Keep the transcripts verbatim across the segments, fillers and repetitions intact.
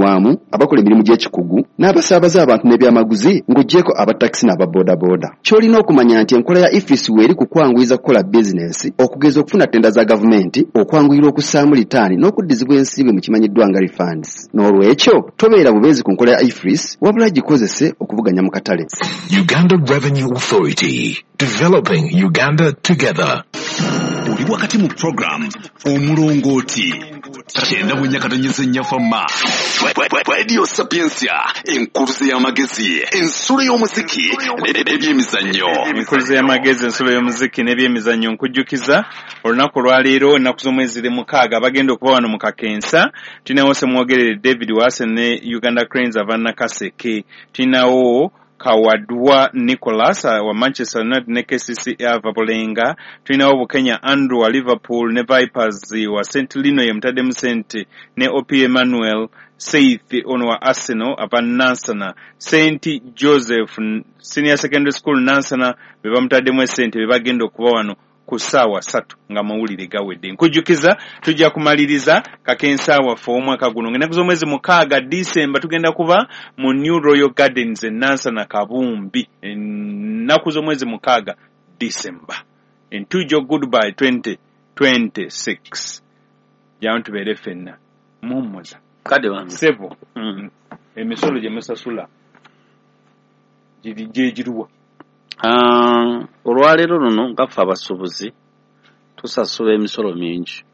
wamu abakola emirimu gy'ekikugu n'abasaabaza abantu n'ebyamaguzi ng'oggyeko abatakisi n'ababoodabooda. Ky'olina okumanya nti enkola ya I F R I S weeri kukwanguyiza kukola bizinensi, okugeza okufuna ttenda za gavumenti, okwanguyira okussaamu litaani n'okuddizibwa ensimbi mu kimanyiddwa nga refunds. N'olwekyo tobeera bubeezi ku nkola ya I F R I S wabula gikozese okuvuganya mu katale. Uganda Revenue Authority, developing Uganda together. Oli wakati mu program omulongooti kyenda bwennyakatanyeze nnyafama Radio Sapiensia, enkuluze y'amagezi, ensolo y'omuziki n'ebyemizannyo. Enkuluze y'amagezi, ensolo y'omuziki n'ebyemizannyo nkujjukiza olunaku lwaleero ennaku z'omwezi mukaaga bagenda okuba wano mu Kakensa. Tulinawo Semwogerere David Waase ne Uganda Cranes Havana Kaseke. Tulinawo Kawadwa Nicholas wa Manchester United ne K C C Ava Bolenga. Tulinawo Bukenya Andrew wa Liverpool ne Vipers wa Saint Lino ye Mutade Musente ne O P Emmanuel Seith ono wa Arsenal aba Nansana. Saint Joseph Senior Secondary School Nansana beba Mutade Musente bebagenda okuba wano ku ssaawa ssatu nga mawulire gawedde. Nkujjukiza tujja kumaliriza Kakensa waffe omwaka guno ng'ennaku z'omwezi mukaaga December tugenda kuba mu New Royal Gardens e Nansana Kabumbi. Ennaku z'omwezi mukaaga December. Entujo goodbye twenty twenty-six. Jamu tubeere ffenna mummuza kade wange sebo mm. emisolo gye musasula gye gye giruwa. Ah, olwaleero luno ngaffe abasuubuzi tusasula emisolo mingi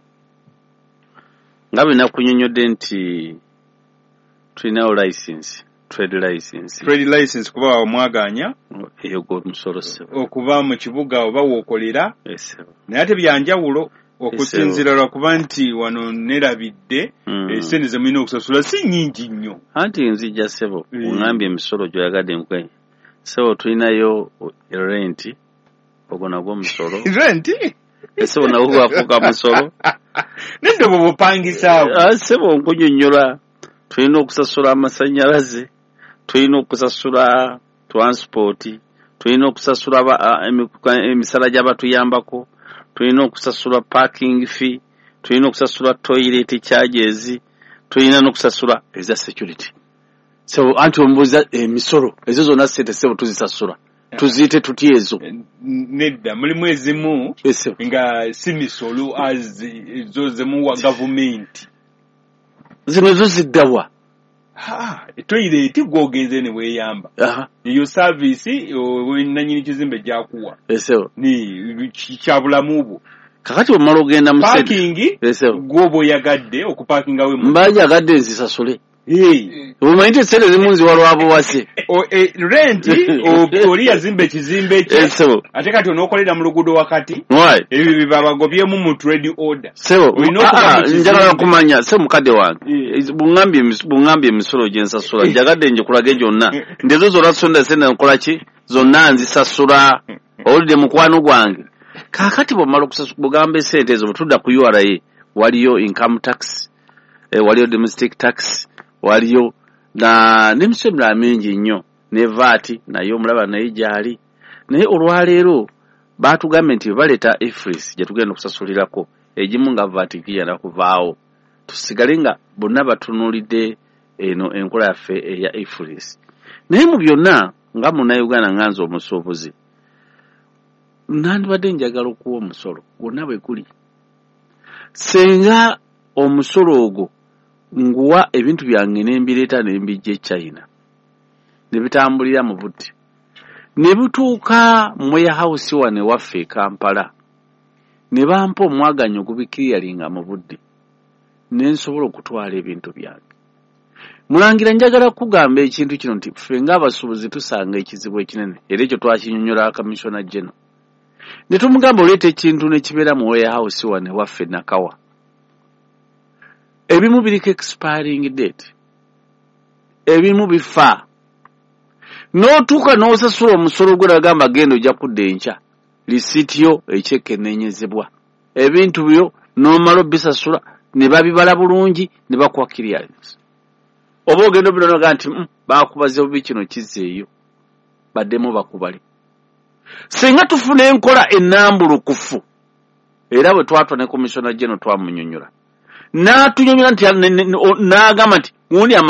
nga bina kunnyonnyodde nti tulinawo license, trade license. Trade license kuba omwaganya eyo gwo musolo sebo okuba mu kibuga oba wookolera esebo naye ate byanjawulo okusinziira lwakuba nti wano nerabidde mm. esente ze mulina okusasula si nnyingi nnyo. Anti nzija sebo ungambye emisolo gy'oyagadde nkwe sebo tulinayo renti ogwo nagwo musolo. Renti sebo nagwo gwafuuka musolo nende bwe bupangisa sebo nkunyonnyola. Tulina okusasula amasannyalaze, tulina okusasula transport, tulina okusasula emisala gy'abatuyambako, tulina okusasula parking fee, tulina okusasula toilet charges, tulina n'okusasula eza security. So anti ombuuza emisolo ezo zonna ssente sebo tuzisasula tuziyite tutya ezo? Nedda mulimu ezimu nga si misolo ezo zemuwa gavumenti. Zino zo ziddawa? Ha, toilet gwogenze ne weeyamba. Aha. Iyo service wenanyini kizimbe gyakuwa. Eseo. Ni kyabulamu bwo. Kakati omala ogenda mu parking gwobo yagadde okuparkinga we mu. Mbaja yagadde nzisasule. Hey. Umayite sele zimunzi walwabo wase. O e, renti o oli yazimbe kizimbe kye. Esebo. Ate kati onokolera mu luguudo wakati. Why? Ebi bibabagobye mu mu trade order. Sebo. Njagala kumanya se mukade wange. Bungambye bungambye emisolo gye nsasula. Njagadde nje kulage gyonna. Ndezo zonna sonda sene nkola ki? Zonna nzisasula. Olide mukwano gwange. Kakati bomala okusasula bugambe sente ezo tudda ku U R A waliyo income tax. E waliyo domestic tax. Waliyo na n'emisolo mingi nnyo ne V A T nayo omulaba naye gyali naye olwaleero baatugambye nti baleeta I F R I S gye tugenda okusasulirako egimu nga V A T giyana kuvaawo tusigale nga bonna batunuulidde eno enkola yaffe eya I F R I S. Naye mu byonna nga munnayuganda nganze omusuubuzi nandibadde njagala okuwa omusolo gwonna bwe guli senga omusolo ogwo nguwa ebintu byange nembireeta nembijja China ne bitambulira mu budde ne butuuka mu warehouse wane waffe Kampala ne bampa omwaganyo gubikiriyalinga mu budde ne nsobola okutwala ebintu byange. Mulangira njagala kugamba ekintu kino nti ffe ng'abasuubuzi tusanga ekizibu ekinene era ekyo twakinyonnyola Commissioner General ne tumugamba oleeta ekintu ne kibeera mu warehouse wane waffe Nakawa. Ebimu biriko expiring date. Ebimu bifa. N'otuuka n'osasula omusolo gwe nagamba genda ojja kudda enkya. Lisiiti yo ekyekennenyezebwa. Ebintu byo n'omala obisasula ne babibala bulungi ne bakuwa clearance. Oba ogenda obiranaga nti mm, baakubaze bubi kino kizzeeyo. Baddemu bakubale. Singa tufuna enkola ennambulukufu. Era bwe twatwa ne Commissioner General twamunnyonnyola. Na tunyonyola nti n'agamba nti ngundi